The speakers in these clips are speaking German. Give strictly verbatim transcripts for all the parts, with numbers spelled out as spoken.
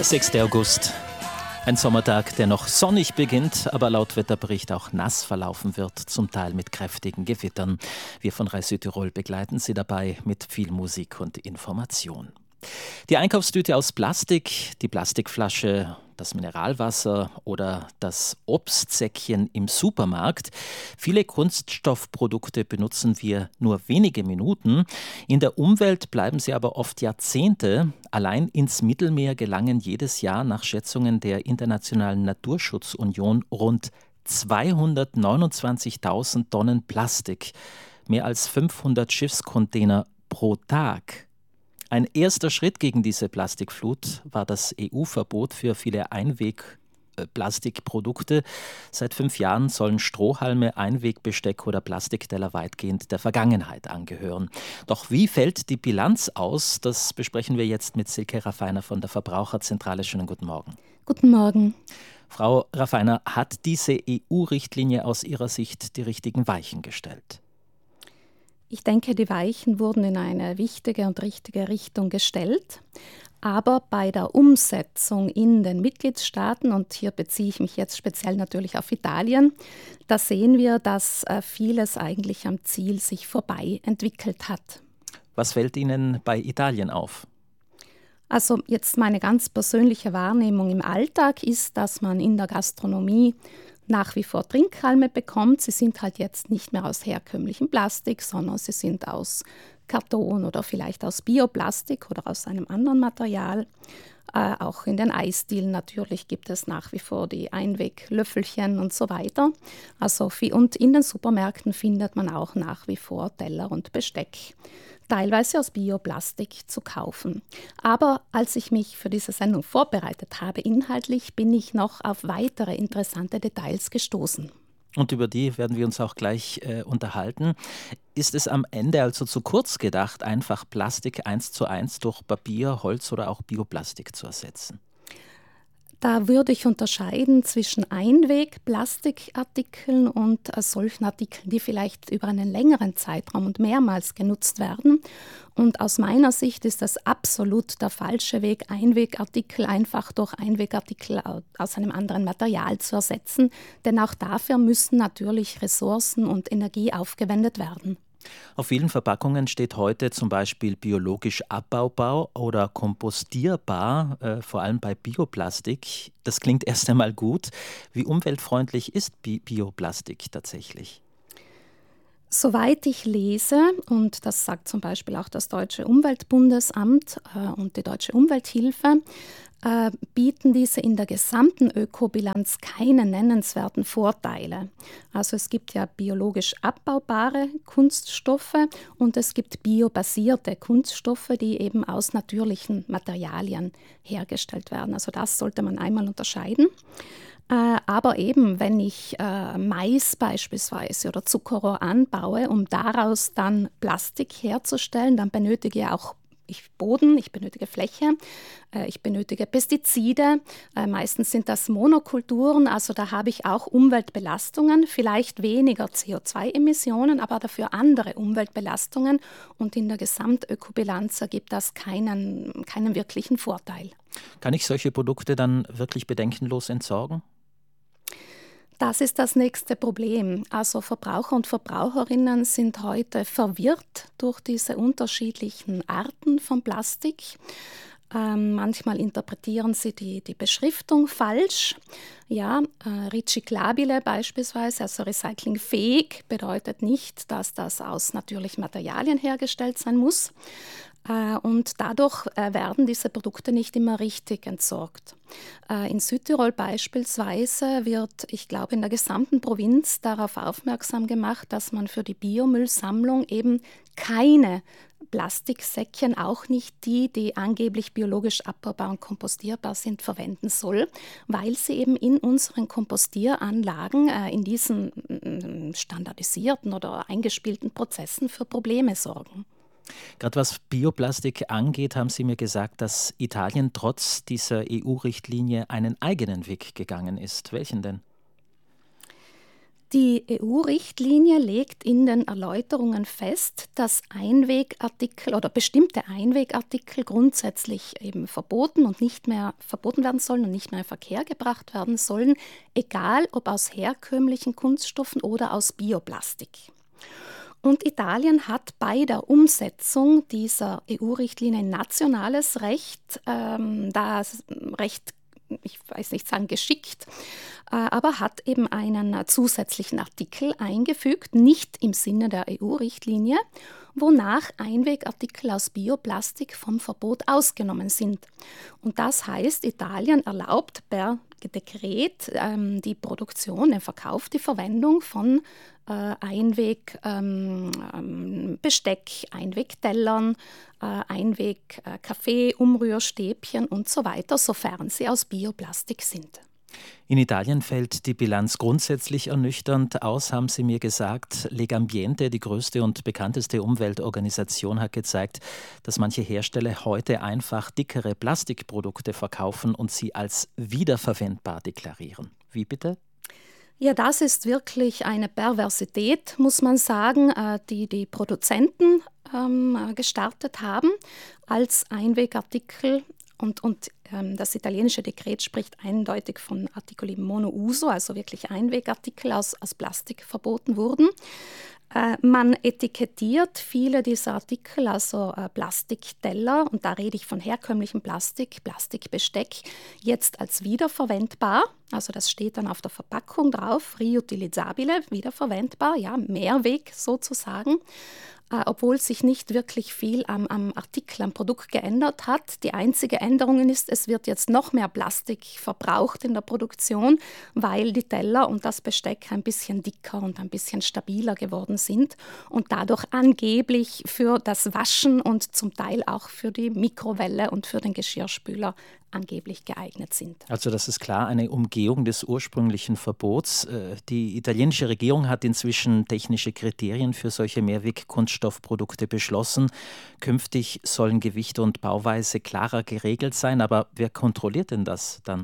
Der sechste August. Ein Sommertag, der noch sonnig beginnt, aber laut Wetterbericht auch nass verlaufen wird, zum Teil mit kräftigen Gewittern. Wir von Rai Südtirol begleiten Sie dabei mit viel Musik und Information. Die Einkaufstüte aus Plastik, die Plastikflasche, das Mineralwasser oder das Obstsäckchen im Supermarkt. Viele Kunststoffprodukte benutzen wir nur wenige Minuten. In der Umwelt bleiben sie aber oft Jahrzehnte. Allein ins Mittelmeer gelangen jedes Jahr nach Schätzungen der Internationalen Naturschutzunion rund zweihundertneunundzwanzigtausend Tonnen Plastik. Mehr als fünfhundert Schiffscontainer pro Tag. Ein erster Schritt gegen diese Plastikflut war das E U-Verbot für viele Einwegplastikprodukte. Seit fünf Jahren sollen Strohhalme, Einwegbesteck oder Plastikteller weitgehend der Vergangenheit angehören. Doch wie fällt die Bilanz aus? Das besprechen wir jetzt mit Silke Raffiner von der Verbraucherzentrale. Schönen guten Morgen. Guten Morgen. Frau Raffiner, hat diese E U-Richtlinie aus Ihrer Sicht die richtigen Weichen gestellt? Ich denke, die Weichen wurden in eine wichtige und richtige Richtung gestellt. Aber bei der Umsetzung in den Mitgliedstaaten, und hier beziehe ich mich jetzt speziell natürlich auf Italien, da sehen wir, dass vieles eigentlich am Ziel sich vorbei entwickelt hat. Was fällt Ihnen bei Italien auf? Also jetzt meine ganz persönliche Wahrnehmung im Alltag ist, dass man in der Gastronomie nach wie vor Trinkhalme bekommt. Sie sind halt jetzt nicht mehr aus herkömmlichem Plastik, sondern sie sind aus Karton oder vielleicht aus Bioplastik oder aus einem anderen Material. Äh, auch in den Eisdielen natürlich gibt es nach wie vor die Einweglöffelchen und so weiter. Also, und in den Supermärkten findet man auch nach wie vor Teller und Besteck, teilweise aus Bioplastik zu kaufen. Aber als ich mich für diese Sendung vorbereitet habe, inhaltlich, bin ich noch auf weitere interessante Details gestoßen. Und über die werden wir uns auch gleich äh, unterhalten. Ist es am Ende also zu kurz gedacht, einfach Plastik eins zu eins durch Papier, Holz oder auch Bioplastik zu ersetzen? Da würde ich unterscheiden zwischen Einweg-Plastikartikeln und äh, solchen Artikeln, die vielleicht über einen längeren Zeitraum und mehrmals genutzt werden. Und aus meiner Sicht ist das absolut der falsche Weg, Einwegartikel einfach durch Einwegartikel aus einem anderen Material zu ersetzen. Denn auch dafür müssen natürlich Ressourcen und Energie aufgewendet werden. Auf vielen Verpackungen steht heute zum Beispiel biologisch abbaubar oder kompostierbar, äh, vor allem bei Bioplastik. Das klingt erst einmal gut. Wie umweltfreundlich ist Bi- Bioplastik tatsächlich? Soweit ich lese, und das sagt zum Beispiel auch das Deutsche Umweltbundesamt äh, und die Deutsche Umwelthilfe, äh, bieten diese in der gesamten Ökobilanz keine nennenswerten Vorteile. Also es gibt ja biologisch abbaubare Kunststoffe und es gibt biobasierte Kunststoffe, die eben aus natürlichen Materialien hergestellt werden. Also das sollte man einmal unterscheiden. Aber eben, wenn ich äh, Mais beispielsweise oder Zuckerrohr anbaue, um daraus dann Plastik herzustellen, dann benötige ich auch ich Boden, ich benötige Fläche, äh, ich benötige Pestizide. Äh, meistens sind das Monokulturen, also da habe ich auch Umweltbelastungen, vielleicht weniger C O zwei Emissionen, aber dafür andere Umweltbelastungen. Und in der Gesamtökobilanz ergibt das keinen, keinen wirklichen Vorteil. Kann ich solche Produkte dann wirklich bedenkenlos entsorgen? Das ist das nächste Problem. Also Verbraucher und Verbraucherinnen sind heute verwirrt durch diese unterschiedlichen Arten von Plastik. Ähm, manchmal interpretieren sie die, die Beschriftung falsch. Ja, äh, recyclabile beispielsweise, also recyclingfähig, bedeutet nicht, dass das aus natürlichen Materialien hergestellt sein muss. Äh, und dadurch äh, werden diese Produkte nicht immer richtig entsorgt. Äh, in Südtirol beispielsweise wird, ich glaube, in der gesamten Provinz darauf aufmerksam gemacht, dass man für die Biomüllsammlung eben keine Plastiksäckchen, auch nicht die, die angeblich biologisch abbaubar und kompostierbar sind, verwenden soll, weil sie eben in unseren Kompostieranlagen, äh, in diesen mm, standardisierten oder eingespielten Prozessen für Probleme sorgen. Gerade was Bioplastik angeht, haben Sie mir gesagt, dass Italien trotz dieser E U-Richtlinie einen eigenen Weg gegangen ist. Welchen denn? Die E U-Richtlinie legt in den Erläuterungen fest, dass Einwegartikel oder bestimmte Einwegartikel grundsätzlich eben verboten und nicht mehr verboten werden sollen und nicht mehr in Verkehr gebracht werden sollen, egal ob aus herkömmlichen Kunststoffen oder aus Bioplastik. Und Italien hat bei der Umsetzung dieser E U-Richtlinie ein nationales Recht, ähm, das Recht, ich weiß nicht sagen geschickt, äh, aber hat eben einen zusätzlichen Artikel eingefügt, nicht im Sinne der E U-Richtlinie, wonach Einwegartikel aus Bioplastik vom Verbot ausgenommen sind. Und das heißt, Italien erlaubt per Dekret ähm, die Produktion, den Verkauf, die Verwendung von äh, Einwegbesteck, ähm, Einwegtellern, äh, Einweg-Kaffee, Umrührstäbchen und so weiter, sofern sie aus Bioplastik sind. In Italien fällt die Bilanz grundsätzlich ernüchternd aus, haben Sie mir gesagt. Legambiente, die größte und bekannteste Umweltorganisation, hat gezeigt, dass manche Hersteller heute einfach dickere Plastikprodukte verkaufen und sie als wiederverwendbar deklarieren. Wie bitte? Ja, das ist wirklich eine Perversität, muss man sagen, die die Produzenten ähm, gestartet haben als Einwegartikel. Und, und ähm, das italienische Dekret spricht eindeutig von Articoli monouso, also wirklich Einwegartikel aus, aus Plastik verboten wurden. Äh, man etikettiert viele dieser Artikel, also äh, Plastikteller, und da rede ich von herkömmlichem Plastik, Plastikbesteck, jetzt als wiederverwendbar. Also das steht dann auf der Verpackung drauf, riutilizzabile, wiederverwendbar, ja, Mehrweg sozusagen. Äh, obwohl sich nicht wirklich viel am, am Artikel, am Produkt geändert hat. Die einzige Änderung ist, es wird jetzt noch mehr Plastik verbraucht in der Produktion, weil die Teller und das Besteck ein bisschen dicker und ein bisschen stabiler geworden sind und dadurch angeblich für das Waschen und zum Teil auch für die Mikrowelle und für den Geschirrspüler angeblich geeignet sind. Also das ist klar eine Umgehung des ursprünglichen Verbots. Die italienische Regierung hat inzwischen technische Kriterien für solche Mehrwegkunststoffprodukte beschlossen. Künftig sollen Gewichte und Bauweise klarer geregelt sein. Aber wer kontrolliert denn das dann?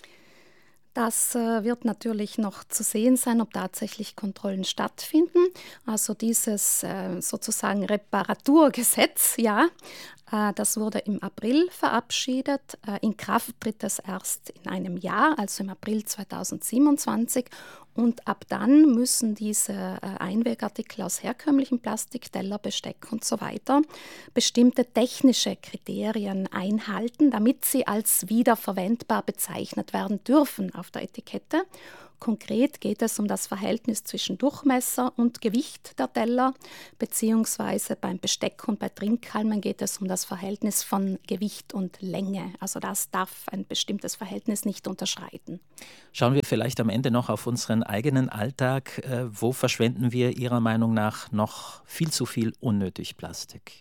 Das äh, wird natürlich noch zu sehen sein, ob tatsächlich Kontrollen stattfinden. Also dieses äh, sozusagen Reparaturgesetz, ja, äh, das wurde im April verabschiedet. Äh, in Kraft tritt es erst in einem Jahr, also im April zweitausendsiebenundzwanzig. Und ab dann müssen diese äh, Einwegartikel aus herkömmlichem Plastik, Teller, Besteck und so weiter bestimmte technische Kriterien einhalten, damit sie als wiederverwendbar bezeichnet werden dürfen auf der Etikette. Konkret geht es um das Verhältnis zwischen Durchmesser und Gewicht der Teller, beziehungsweise beim Besteck und bei Trinkhalmen geht es um das Verhältnis von Gewicht und Länge. Also das darf ein bestimmtes Verhältnis nicht unterschreiten. Schauen wir vielleicht am Ende noch auf unseren eigenen Alltag. Wo verschwenden wir Ihrer Meinung nach noch viel zu viel unnötig Plastik?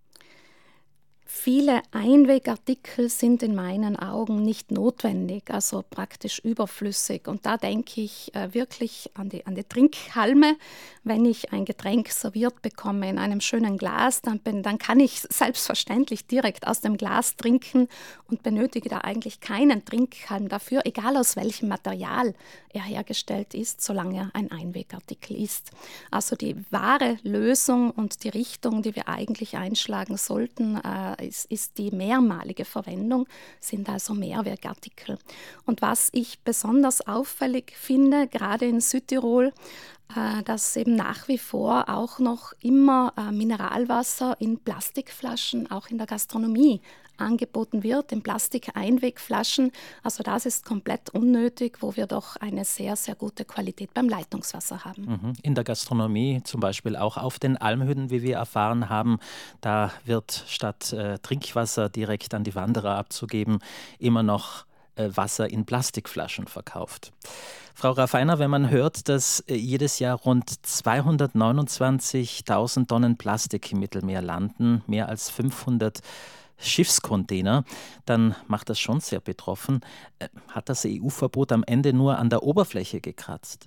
Viele Einwegartikel sind in meinen Augen nicht notwendig, also praktisch überflüssig. Und da denke ich äh, wirklich an die, an die Trinkhalme. Wenn ich ein Getränk serviert bekomme in einem schönen Glas, dann, bin, dann kann ich selbstverständlich direkt aus dem Glas trinken und benötige da eigentlich keinen Trinkhalm dafür, egal aus welchem Material er hergestellt ist, solange er ein Einwegartikel ist. Also die wahre Lösung und die Richtung, die wir eigentlich einschlagen sollten, äh, ist, ist die mehrmalige Verwendung, sind also Mehrwegartikel. Und was ich besonders auffällig finde, gerade in Südtirol, äh, dass eben nach wie vor auch noch immer äh, Mineralwasser in Plastikflaschen, auch in der Gastronomie, angeboten wird, in Plastik-Einwegflaschen. Also das ist komplett unnötig, wo wir doch eine sehr, sehr gute Qualität beim Leitungswasser haben. In der Gastronomie, zum Beispiel auch auf den Almhütten, wie wir erfahren haben, da wird statt äh, Trinkwasser direkt an die Wanderer abzugeben, immer noch äh, Wasser in Plastikflaschen verkauft. Frau Raffiner, wenn man hört, dass äh, jedes Jahr rund zweihundertneunundzwanzigtausend Tonnen Plastik im Mittelmeer landen, mehr als fünfhundert Schiffscontainer, dann macht das schon sehr betroffen. Hat das E U-Verbot am Ende nur an der Oberfläche gekratzt?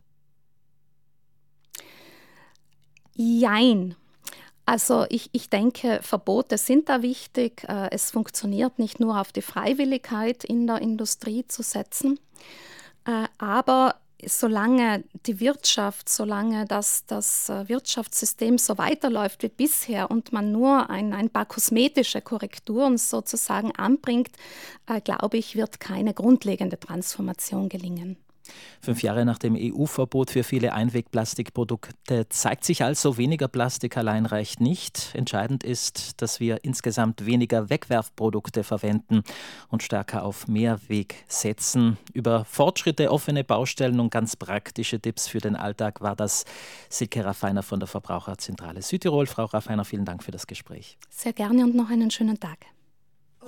Jein. Also ich, ich denke, Verbote sind da wichtig. Es funktioniert nicht nur auf die Freiwilligkeit in der Industrie zu setzen, aber solange die Wirtschaft, solange das, das Wirtschaftssystem so weiterläuft wie bisher und man nur ein, ein paar kosmetische Korrekturen sozusagen anbringt, äh, glaube ich, wird keine grundlegende Transformation gelingen. Fünf Jahre nach dem E U-Verbot für viele Einwegplastikprodukte zeigt sich also, weniger Plastik allein reicht nicht. Entscheidend ist, dass wir insgesamt weniger Wegwerfprodukte verwenden und stärker auf Mehrweg setzen. Über Fortschritte, offene Baustellen und ganz praktische Tipps für den Alltag war das Silke Raffiner von der Verbraucherzentrale Südtirol. Frau Raffiner, vielen Dank für das Gespräch. Sehr gerne und noch einen schönen Tag.